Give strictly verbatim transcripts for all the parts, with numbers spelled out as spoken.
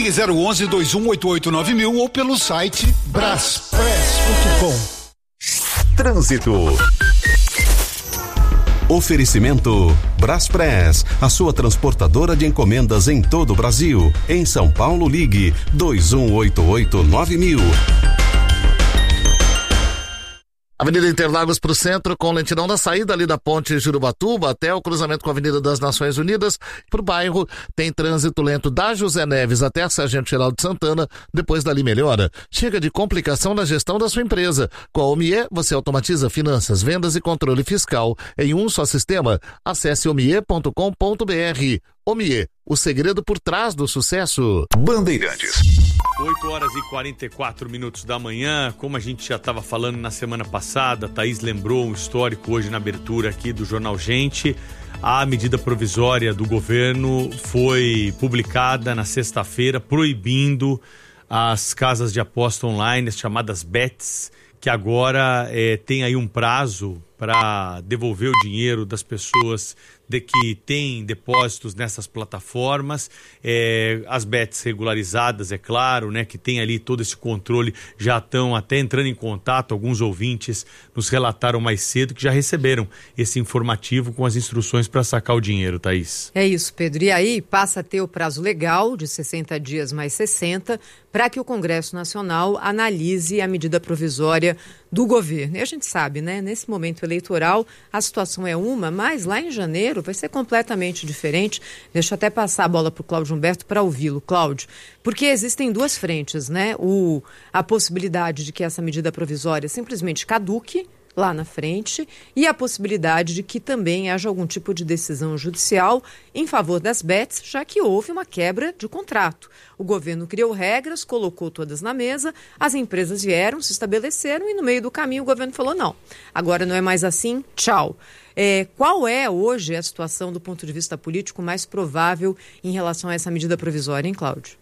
Ligue zero onze, dois um oito oito, nove mil ou pelo site braspress ponto com. Trânsito. Oferecimento Braspress, a sua transportadora de encomendas em todo o Brasil. Em São Paulo, ligue dois um oito oito, nove mil. Avenida Interlagos para o centro, com lentidão da saída ali da ponte Jurubatuba até o cruzamento com a Avenida das Nações Unidas. Para o bairro tem trânsito lento da José Neves até a Sargento Geraldo Santana, depois dali melhora. Chega de complicação na gestão da sua empresa. Com a Omie, você automatiza finanças, vendas e controle fiscal em um só sistema. Acesse omie ponto com ponto br. Omie, o segredo por trás do sucesso. Bandeirantes. oito horas e quarenta e quatro minutos da manhã, como a gente já estava falando na semana passada, a Thaís lembrou um histórico hoje na abertura aqui do Jornal Gente. A medida provisória do governo foi publicada na sexta-feira, proibindo as casas de aposta online, as chamadas bets, que agora é, tem aí um prazo para devolver o dinheiro das pessoas de que têm depósitos nessas plataformas, é, as bets regularizadas, é claro, né, que tem ali todo esse controle, já estão até entrando em contato. Alguns ouvintes nos relataram mais cedo que já receberam esse informativo com as instruções para sacar o dinheiro, Thaís. É isso, Pedro. E aí passa a ter o prazo legal de sessenta dias mais sessenta para que o Congresso Nacional analise a medida provisória do governo. E a gente sabe, né, nesse momento eleitoral a situação é uma, mas lá em janeiro vai ser completamente diferente. Deixa eu até passar a bola para o Cláudio Humberto para ouvi-lo. Cláudio, porque existem duas frentes, né? O, a possibilidade de que essa medida provisória simplesmente caduque lá na frente e a possibilidade de que também haja algum tipo de decisão judicial em favor das bets, já que houve uma quebra de contrato. O governo criou regras, colocou todas na mesa, as empresas vieram, se estabeleceram e no meio do caminho o governo falou não, agora não é mais assim, tchau. É, qual é hoje a situação do ponto de vista político mais provável em relação a essa medida provisória, hein, Cláudio?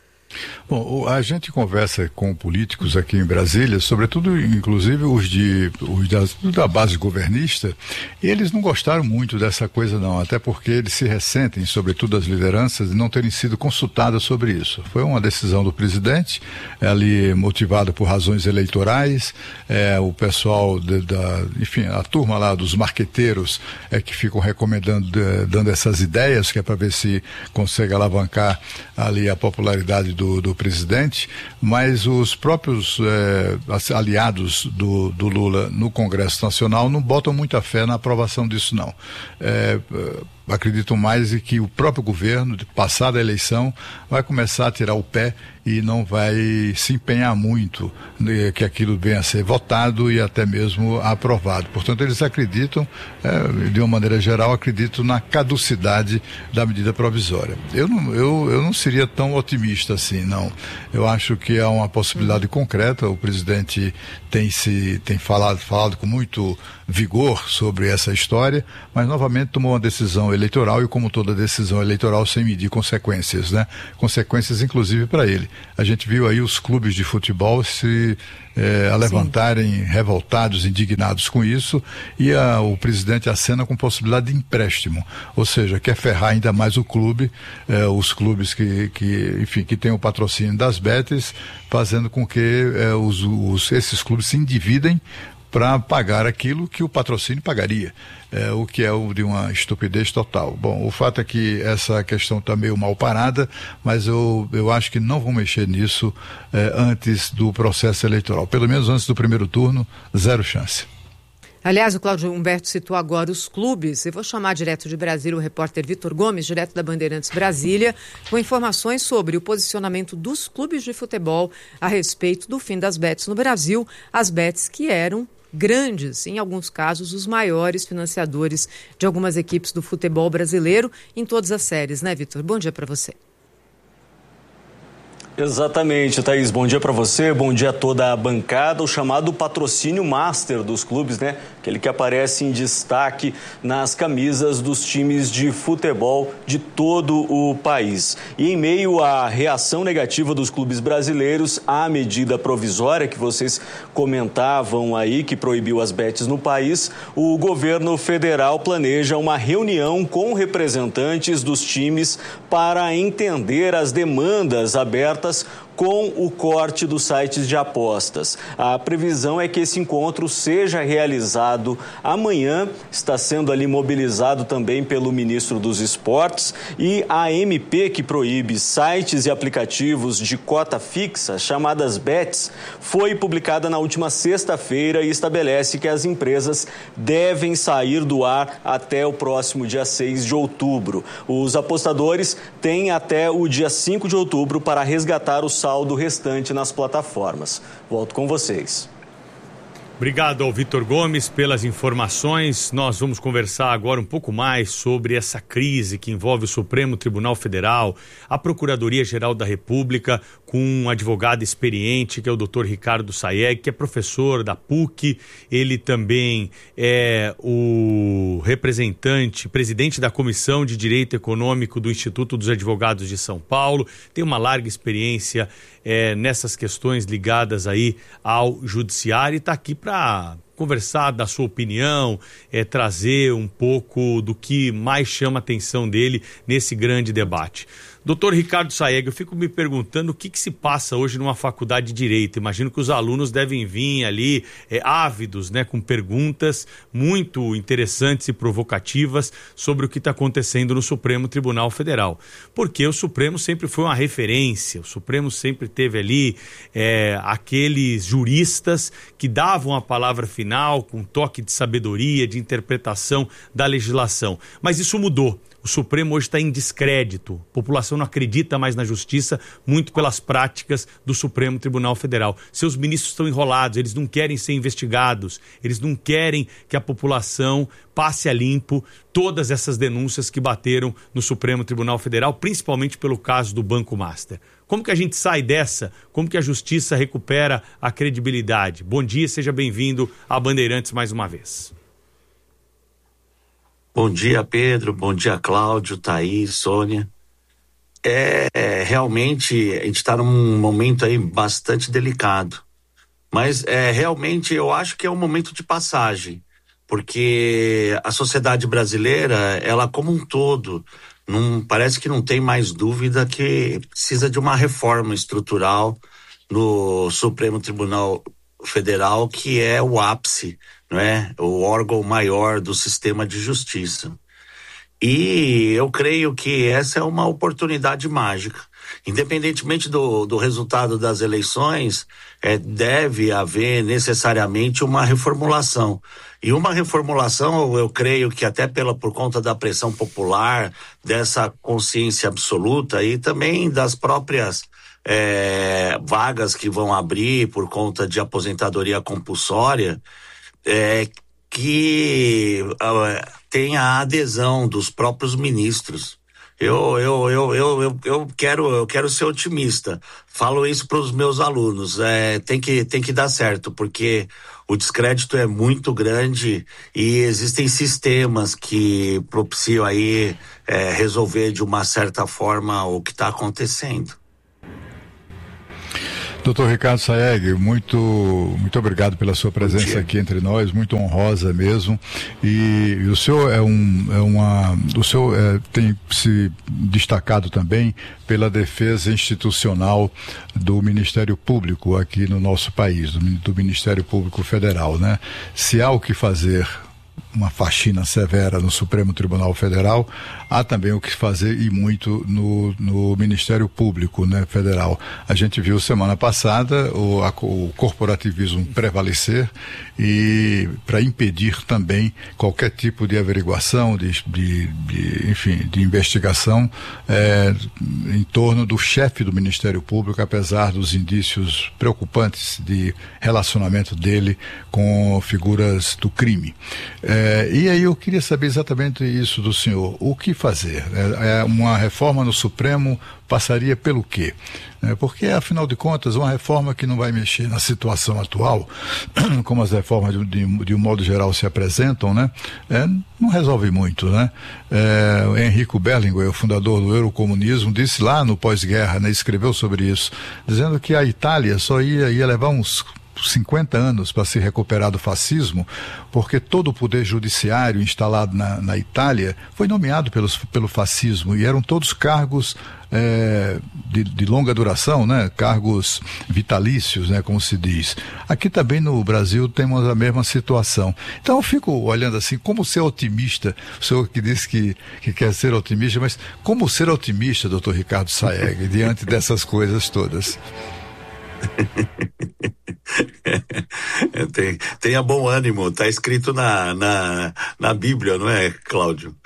Bom, a gente conversa com políticos aqui em Brasília, sobretudo, inclusive os, de, os da, da base governista, e eles não gostaram muito dessa coisa não, até porque eles se ressentem, sobretudo as lideranças, de não terem sido consultadas sobre isso. Foi uma decisão do presidente, ali motivada por razões eleitorais, é, o pessoal, de, da, enfim, a turma lá dos marqueteiros é que ficam recomendando, de, dando essas ideias, que é para ver se consegue alavancar ali a popularidade do Do, do presidente, mas os próprios eh, aliados do, do Lula no Congresso Nacional não botam muita fé na aprovação disso não. É, acreditam mais em que o próprio governo, passada a eleição, vai começar a tirar o pé e não vai se empenhar muito né, que aquilo venha a ser votado e até mesmo aprovado. Portanto, eles acreditam, é, de uma maneira geral, acreditam na caducidade da medida provisória. Eu não, eu, eu não seria tão otimista assim, não. Eu acho que há uma possibilidade concreta, o presidente tem, se, tem falado, falado com muito vigor sobre essa história, mas novamente tomou uma decisão eleitoral e, como toda decisão eleitoral, sem medir consequências, né? Consequências inclusive para ele. A gente viu aí os clubes de futebol se eh, a levantarem Sim. revoltados, indignados com isso, e a, o presidente acena com possibilidade de empréstimo, ou seja, quer ferrar ainda mais o clube, eh, os clubes que, que, enfim, que têm o patrocínio das betes, fazendo com que eh, os, os, esses clubes se endividem para pagar aquilo que o patrocínio pagaria, é, o que é o de uma estupidez total. Bom, o fato é que essa questão está meio mal parada, mas eu, eu acho que não vão mexer nisso é, antes do processo eleitoral, pelo menos antes do primeiro turno, zero chance. Aliás, o Cláudio Humberto citou agora os clubes. Eu vou chamar direto de Brasília o repórter Vitor Gomes, direto da Bandeirantes Brasília, com informações sobre o posicionamento dos clubes de futebol a respeito do fim das bets no Brasil, as bets que eram grandes, em alguns casos os maiores financiadores de algumas equipes do futebol brasileiro em todas as séries, né, Vitor? Bom dia para você. Exatamente, Thaís. Bom dia para você, bom dia a toda a bancada. O chamado patrocínio master dos clubes, né? Aquele que aparece em destaque nas camisas dos times de futebol de todo o país. E em meio à reação negativa dos clubes brasileiros à medida provisória que vocês comentavam aí, que proibiu as bets no país, o governo federal planeja uma reunião com representantes dos times para entender as demandas abertas com o corte dos sites de apostas. A previsão é que esse encontro seja realizado amanhã, está sendo ali mobilizado também pelo ministro dos Esportes, e a M P que proíbe sites e aplicativos de cota fixa, chamadas bets, foi publicada na última sexta-feira e estabelece que as empresas devem sair do ar até o próximo dia seis de outubro. Os apostadores têm até o dia cinco de outubro para resgatar os saldo restante nas plataformas. Volto com vocês. Obrigado ao Vitor Gomes pelas informações. Nós vamos conversar agora um pouco mais sobre essa crise que envolve o Supremo Tribunal Federal, a Procuradoria-Geral da República, com um advogado experiente, que é o doutor Ricardo Sayeg, que é professor da P U C. Ele também é o representante, presidente da Comissão de Direito Econômico do Instituto dos Advogados de São Paulo. Tem uma larga experiência é, nessas questões ligadas aí ao judiciário e está aqui para conversar da sua opinião, é, trazer um pouco do que mais chama a atenção dele nesse grande debate. Doutor Ricardo Sayeg, eu fico me perguntando o que, que se passa hoje numa faculdade de Direito. Imagino que os alunos devem vir ali é, ávidos, né, com perguntas muito interessantes e provocativas sobre o que está acontecendo no Supremo Tribunal Federal. Porque o Supremo sempre foi uma referência, o Supremo sempre teve ali é, aqueles juristas que davam a palavra final com um toque de sabedoria, de interpretação da legislação. Mas isso mudou. O Supremo hoje está em descrédito. A população não acredita mais na justiça, muito pelas práticas do Supremo Tribunal Federal. Seus ministros estão enrolados, eles não querem ser investigados, eles não querem que a população passe a limpo todas essas denúncias que bateram no Supremo Tribunal Federal, principalmente pelo caso do Banco Master. Como que a gente sai dessa? Como que a justiça recupera a credibilidade? Bom dia, seja bem-vindo a Bandeirantes mais uma vez. Bom dia, Pedro. Bom dia, Cláudio, Thaís, Sônia. É, é realmente, a gente está num momento aí bastante delicado. Mas é, realmente eu acho que é um momento de passagem. Porque a sociedade brasileira, ela como um todo, não, parece que não tem mais dúvida que precisa de uma reforma estrutural no Supremo Tribunal Federal, que é o ápice, não é? O órgão maior do sistema de justiça. E eu creio que essa é uma oportunidade mágica. Independentemente do, do resultado das eleições, é, deve haver necessariamente uma reformulação. E uma reformulação, eu creio que até pela, por conta da pressão popular, dessa consciência absoluta e também das próprias é, vagas que vão abrir por conta de aposentadoria compulsória, é, que uh, tenha a adesão dos próprios ministros. Eu, eu, eu, eu, eu, eu, quero, eu quero ser otimista. Falo isso para os meus alunos. É, tem que, tem que dar certo, porque o descrédito é muito grande e existem sistemas que propiciam aí é, resolver de uma certa forma o que está acontecendo. Doutor Ricardo Sayeg, muito, muito obrigado pela sua presença aqui entre nós, muito honrosa mesmo. E, e o senhor é um, é uma, o senhor é, tem se destacado também pela defesa institucional do Ministério Público aqui no nosso país, do, do Ministério Público Federal, né? Se há o que fazer uma faxina severa no Supremo Tribunal Federal, há também o que fazer e muito no, no Ministério Público, né, Federal. A gente viu semana passada o, a, o corporativismo prevalecer e para impedir também qualquer tipo de averiguação, de, de, de, enfim, de investigação é, em torno do chefe do Ministério Público, apesar dos indícios preocupantes de relacionamento dele com figuras do crime. É, e aí eu queria saber exatamente isso do senhor. O que fazer? É, é uma reforma no Supremo passaria pelo quê? É, porque, afinal de contas, uma reforma que não vai mexer na situação atual, como as reformas de, de, de um modo geral se apresentam, né? É, não resolve muito, né? É, o Enrico Berlinguer, o fundador do eurocomunismo, disse lá no pós-guerra, né, escreveu sobre isso, dizendo que a Itália só ia, ia levar uns cinquenta anos para se recuperar do fascismo, porque todo o poder judiciário instalado na, na Itália foi nomeado pelos, pelo fascismo, e eram todos cargos é, de, de longa duração, né? Cargos vitalícios, né? Como se diz. Aqui também no Brasil temos a mesma situação. Então eu fico olhando assim, como ser otimista, o senhor que disse que, que quer ser otimista, mas como ser otimista, doutor Ricardo Saeg, diante dessas coisas todas? Tem, tenha bom ânimo, está escrito na, na, na Bíblia, não é, Cláudio?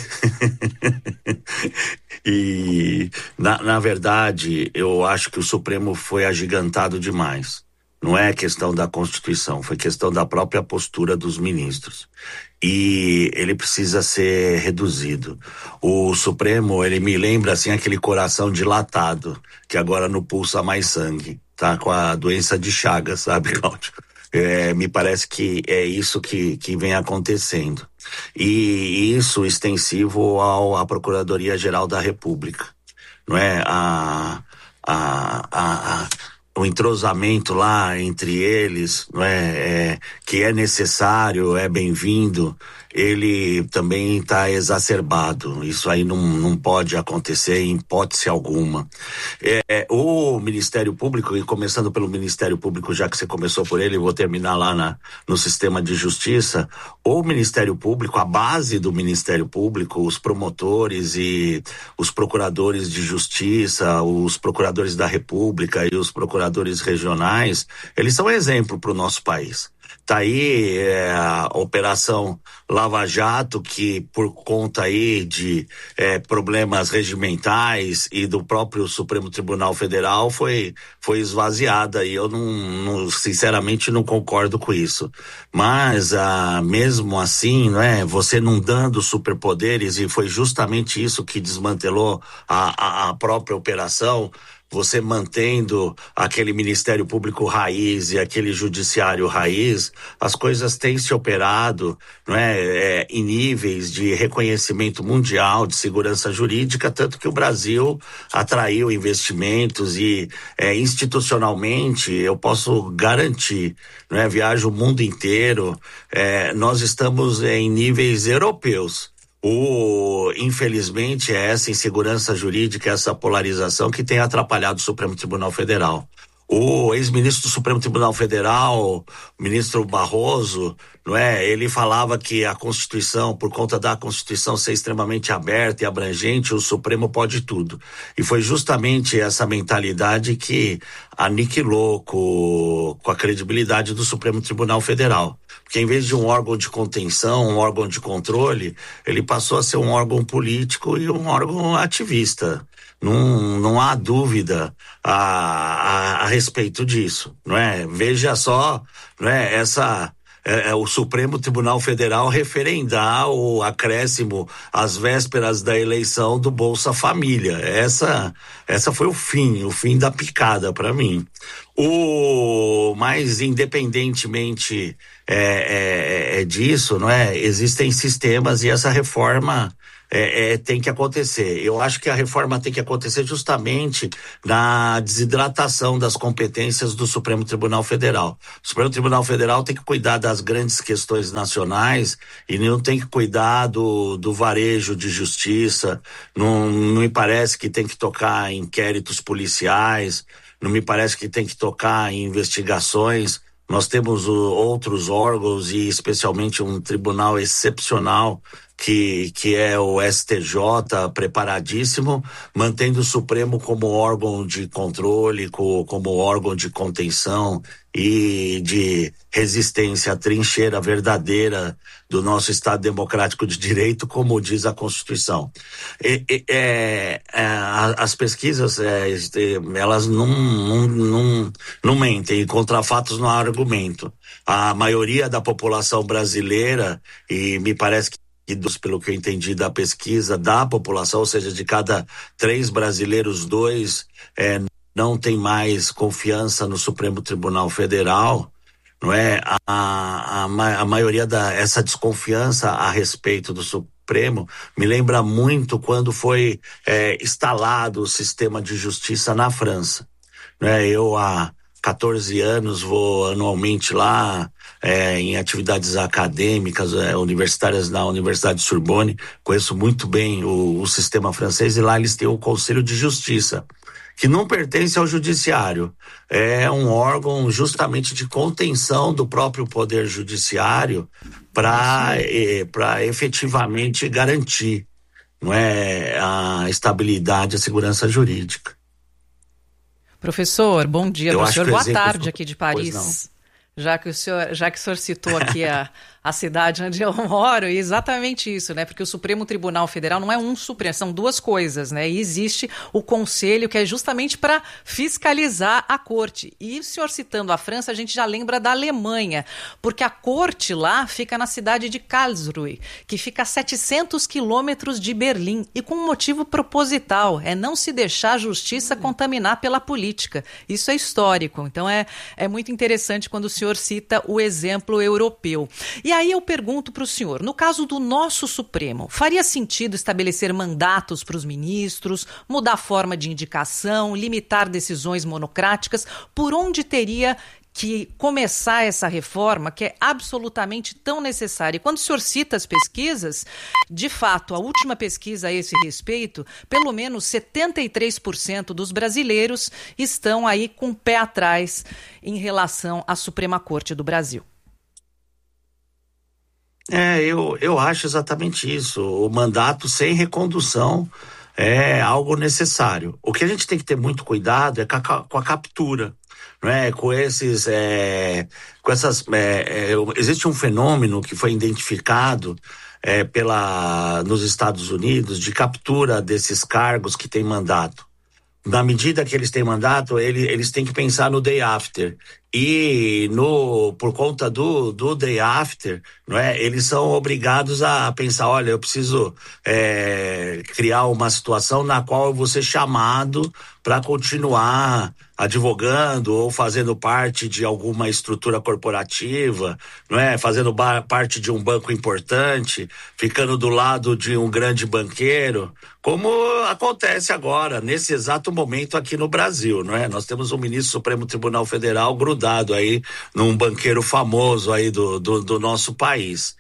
E, na, na verdade, eu acho que o Supremo foi agigantado demais. Não é questão da Constituição, foi questão da própria postura dos ministros. E ele precisa ser reduzido. O Supremo, ele me lembra assim aquele coração dilatado, que agora não pulsa mais sangue. Tá com a doença de Chagas, sabe, Cláudio? É, me parece que é isso que, que vem acontecendo. E isso extensivo ao, à Procuradoria-Geral da República. Não é? A, a, a, a, o entrosamento lá entre eles, não é? É, que é necessário, é bem-vindo, ele também está exacerbado. Isso aí não, não pode acontecer em hipótese alguma. É, o Ministério Público, e começando pelo Ministério Público, já que você começou por ele, eu vou terminar lá na, no sistema de justiça. O Ministério Público, a base do Ministério Público, os promotores e os procuradores de justiça, os procuradores da República e os procuradores regionais, eles são exemplo para o nosso país. Tá aí é, a Operação Lava Jato, que por conta aí de é, problemas regimentais e do próprio Supremo Tribunal Federal foi, foi esvaziada, e eu não, não, sinceramente não concordo com isso. Mas ah, mesmo assim, não é, você não dando superpoderes, e foi justamente isso que desmantelou a, a, a própria operação, você mantendo aquele Ministério Público raiz e aquele Judiciário raiz, as coisas têm se operado, não é, é, em níveis de reconhecimento mundial de segurança jurídica, tanto que o Brasil atraiu investimentos e é, institucionalmente eu posso garantir, não é, viajo o mundo inteiro, é, nós estamos em níveis europeus. O, infelizmente, é essa insegurança jurídica, essa polarização que tem atrapalhado o Supremo Tribunal Federal. O ex-ministro do Supremo Tribunal Federal, o ministro Barroso, não é? Ele falava que a Constituição, por conta da Constituição ser extremamente aberta e abrangente, o Supremo pode tudo. E foi justamente essa mentalidade que aniquilou com, com a credibilidade do Supremo Tribunal Federal. Porque em vez de um órgão de contenção, um órgão de controle, ele passou a ser um órgão político e um órgão ativista. Não, não há dúvida a, a, a respeito disso, não é? Veja só, não é? Essa, é, é o Supremo Tribunal Federal referendar o acréscimo às vésperas da eleição do Bolsa Família. Essa, essa foi o fim, o fim da picada para mim. O, mas independentemente é, é, é disso, não é? Existem sistemas e essa reforma É, é, tem que acontecer. Eu acho que a reforma tem que acontecer justamente na desidratação das competências do Supremo Tribunal Federal. O Supremo Tribunal Federal tem que cuidar das grandes questões nacionais e não tem que cuidar do, do varejo de justiça. Não, não me parece que tem que tocar em inquéritos policiais, não me parece que tem que tocar em investigações. Nós temos o, outros órgãos e especialmente um tribunal excepcional que, que é o S T J preparadíssimo, mantendo o Supremo como órgão de controle, co, como órgão de contenção e de resistência à trincheira verdadeira do nosso Estado Democrático de Direito, como diz a Constituição. E, e, é, é, as pesquisas, é, elas não, não, não, não mentem, e contra fatos não há argumento. A maioria da população brasileira, e me parece que pelo que eu entendi da pesquisa da população, ou seja, de cada três brasileiros, dois é, não tem mais confiança no Supremo Tribunal Federal, não é? A, a, a maioria da essa desconfiança a respeito do Supremo me lembra muito quando foi é, instalado o sistema de justiça na França, não é? Eu há quatorze anos vou anualmente lá é, em atividades acadêmicas, é, universitárias na Universidade de Sorbonne, conheço muito bem o, o sistema francês, e lá eles têm o Conselho de Justiça, que não pertence ao judiciário, é um órgão justamente de contenção do próprio poder judiciário para é, para efetivamente garantir, não é, a estabilidade e a segurança jurídica. Professor, bom dia para o senhor, boa tarde foi... aqui de Paris. Já que o senhor, já que o senhor citou aqui a, a cidade onde eu moro, e exatamente isso, né? Porque o Supremo Tribunal Federal não é um Supremo, são duas coisas, né? E existe o Conselho, que é justamente para fiscalizar a Corte. E o senhor citando a França, a gente já lembra da Alemanha, porque a Corte lá fica na cidade de Karlsruhe, que fica a setecentos quilômetros de Berlim, e com um motivo proposital, é não se deixar a justiça contaminar pela política. Isso é histórico, então é, é muito interessante quando o senhor senhor cita o exemplo europeu. E aí eu pergunto para o senhor, no caso do nosso Supremo, faria sentido estabelecer mandatos para os ministros, mudar a forma de indicação, limitar decisões monocráticas? Por onde teria que começar essa reforma que é absolutamente tão necessária? E quando o senhor cita as pesquisas, de fato, a última pesquisa a esse respeito, pelo menos setenta e três por cento dos brasileiros estão aí com o pé atrás em relação à Suprema Corte do Brasil. É, eu, eu acho exatamente isso. O mandato sem recondução é algo necessário. O que a gente tem que ter muito cuidado é com a, com a captura. Não é? Com esses, é, com essas, é, é, existe um fenômeno que foi identificado é, pela, nos Estados Unidos de captura desses cargos que têm mandato. Na medida que eles têm mandato, ele, eles têm que pensar no day after. E no, por conta do, do day after, não é? Eles são obrigados a pensar, olha, eu preciso é, criar uma situação na qual eu vou ser chamado para continuar advogando ou fazendo parte de alguma estrutura corporativa, não é? Fazendo ba- parte de um banco importante, ficando do lado de um grande banqueiro, como acontece agora, nesse exato momento aqui no Brasil, não é? Nós temos um ministro do Supremo Tribunal Federal grudado aí num banqueiro famoso aí do, do, do nosso país.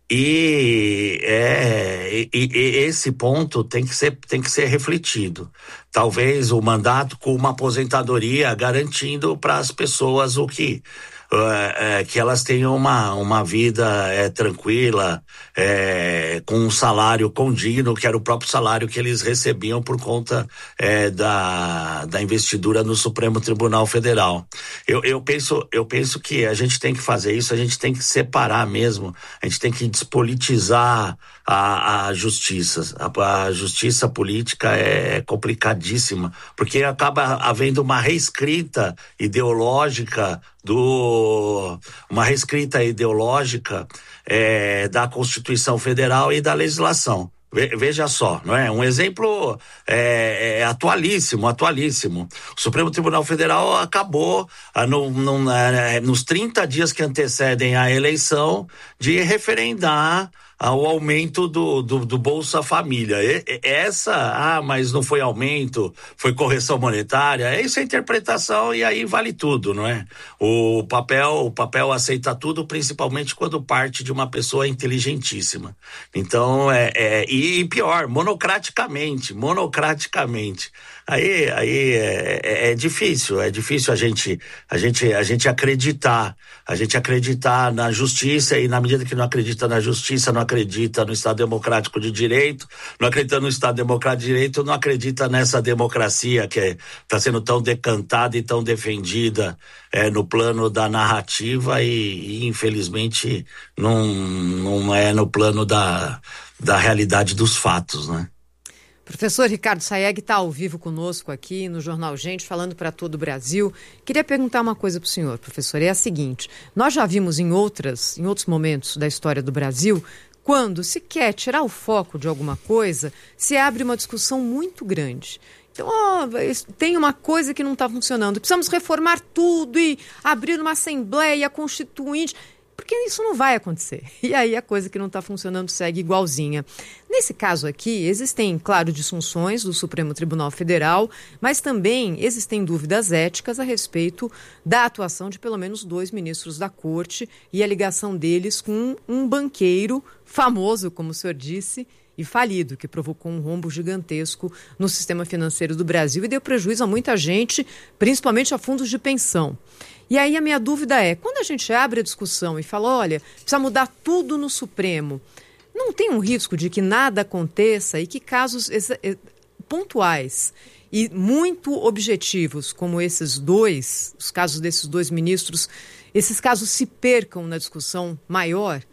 E, é, e, e esse ponto tem que ser, tem que ser refletido. Talvez o mandato com uma aposentadoria garantindo para as pessoas o que, é, é, que elas tenham uma, uma vida é, tranquila, é, com um salário condigno, que era o próprio salário que eles recebiam por conta é, da, da investidura no Supremo Tribunal Federal. Eu, eu, penso, eu penso que a gente tem que fazer isso, a gente tem que separar mesmo, a gente tem que despolitizar a, a justiça. A, a justiça política é complicadíssima, porque acaba havendo uma reescrita ideológica do uma reescrita ideológica é, da Constituição Federal e da legislação. Veja só, não é? Um exemplo é, é atualíssimo, atualíssimo. O Supremo Tribunal Federal acabou ah, no, no, é, nos trinta dias que antecedem a eleição de referendar o aumento do, do, do Bolsa Família. E, essa, ah, mas não foi aumento, foi correção monetária, isso é interpretação e aí vale tudo, não é? O papel, o papel aceita tudo, principalmente quando parte de uma pessoa inteligentíssima. Então, é, é e pior, monocraticamente, monocraticamente. Aí, aí é, é, é difícil, é difícil a gente, a gente, a gente acreditar, a gente acreditar na justiça, e na medida que não acredita na justiça, não acredita acredita no Estado Democrático de Direito, não acredita no Estado Democrático de Direito, não acredita nessa democracia que está sendo tão decantada e tão defendida é, no plano da narrativa e, e infelizmente não, não é no plano da, da realidade dos fatos, né? Professor Ricardo Sayegh está ao vivo conosco aqui no Jornal Gente, falando para todo o Brasil. Queria perguntar uma coisa para o senhor, professor, é a seguinte: nós já vimos em, outras, em outros momentos da história do Brasil, quando se quer tirar o foco de alguma coisa, se abre uma discussão muito grande. Então, ó, tem uma coisa que não está funcionando, precisamos reformar tudo e abrir uma Assembleia Constituinte, porque isso não vai acontecer. E aí a coisa que não está funcionando segue igualzinha. Nesse caso aqui, existem, claro, disfunções do Supremo Tribunal Federal, mas também existem dúvidas éticas a respeito da atuação de pelo menos dois ministros da Corte e a ligação deles com um banqueiro famoso, como o senhor disse, e falido, que provocou um rombo gigantesco no sistema financeiro do Brasil e deu prejuízo a muita gente, principalmente a fundos de pensão. E aí a minha dúvida é, quando a gente abre a discussão e fala, olha, precisa mudar tudo no Supremo, não tem um risco de que nada aconteça e que casos pontuais e muito objetivos, como esses dois, os casos desses dois ministros, esses casos se percam na discussão maior?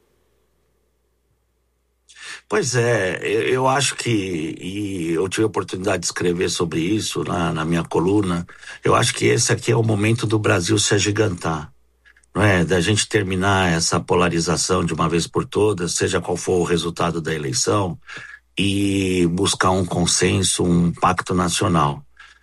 Pois é, eu, eu acho que, e eu tive a oportunidade de escrever sobre isso na, na minha coluna, eu acho que esse aqui é o momento do Brasil se agigantar, não é? Da gente terminar essa polarização de uma vez por todas, seja qual for o resultado da eleição, e buscar um consenso, um pacto nacional.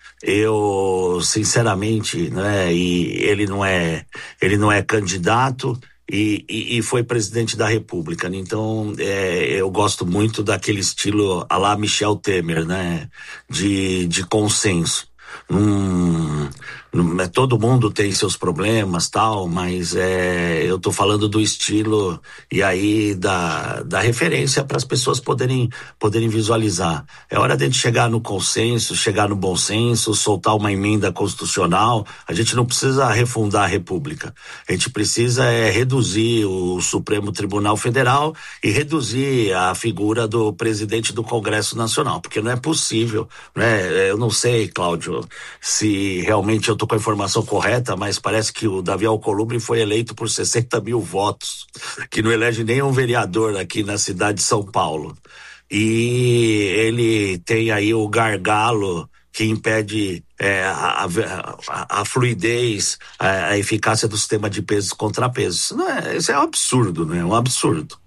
Eu, sinceramente, né, e ele não é, ele não é candidato, E, e, e foi presidente da República, né? Então é, eu gosto muito daquele estilo à la Michel Temer, né? De, de consenso. Hum, hum, todo mundo tem seus problemas, tal, mas é, eu tô falando do estilo e aí da, da referência para as pessoas poderem, poderem visualizar. É hora de a gente chegar no consenso, chegar no bom senso, soltar uma emenda constitucional. A gente não precisa refundar a República. A gente precisa é, reduzir o Supremo Tribunal Federal e reduzir a figura do presidente do Congresso Nacional, porque não é possível, né? Eu não sei, Cláudio, se realmente eu estou com a informação correta, mas parece que o Davi Alcolumbre foi eleito por sessenta mil votos, que não elege nenhum vereador aqui na cidade de São Paulo. E ele tem aí o gargalo que impede é, a, a, a fluidez, a, a eficácia do sistema de pesos e contrapesos. Isso, não é, isso é um absurdo, né? Um absurdo.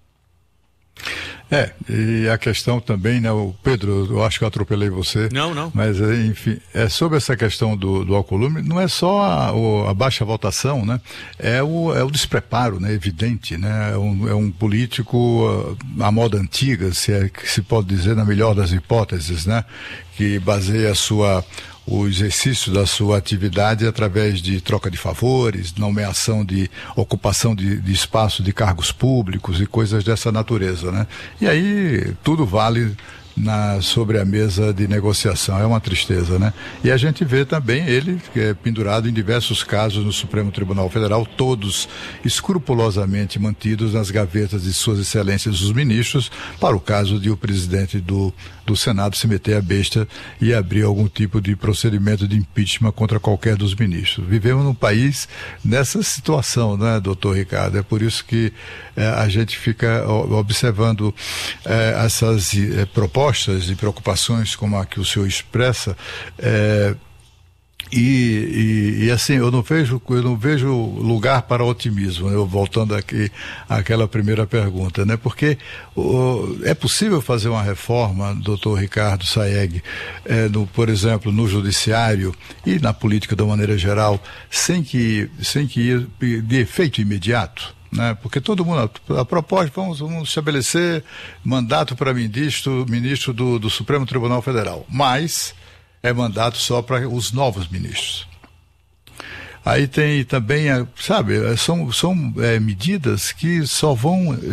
É, e a questão também, né, o Pedro, eu acho que eu atropelei você. Não, não. Mas, enfim, é sobre essa questão do, do Alcolumbre, não é só a, o, a baixa votação, né, é o, é o despreparo, né, evidente, né, é um, é um político uh, à moda antiga, se é que se pode dizer, na melhor das hipóteses, né, que baseia a sua... o exercício da sua atividade através de troca de favores, nomeação de ocupação de, de espaço de cargos públicos e coisas dessa natureza, né? E aí tudo vale na, sobre a mesa de negociação, é uma tristeza, né? E a gente vê também ele que é pendurado em diversos casos no Supremo Tribunal Federal, todos escrupulosamente mantidos nas gavetas de suas excelências os ministros, para o caso de o presidente do, do Senado se meter a besta e abrir algum tipo de procedimento de impeachment contra qualquer dos ministros. Vivemos num país nessa situação, né, doutor Ricardo? É por isso que eh, a gente fica observando eh, essas eh, propostas e preocupações como a que o senhor expressa, é, e, e, e assim, eu não vejo, eu não vejo lugar para otimismo, né? Eu, voltando aqui àquela primeira pergunta, né? Porque o, é possível fazer uma reforma, doutor Ricardo Sayegh, é, no, por exemplo, no judiciário e na política de uma maneira geral, sem que, sem que de efeito imediato? Né? Porque todo mundo, a propósito, vamos, vamos estabelecer mandato para ministro, ministro do, do Supremo Tribunal Federal, mas é mandato só para os novos ministros. Aí tem também, sabe, são, são é, medidas que só vão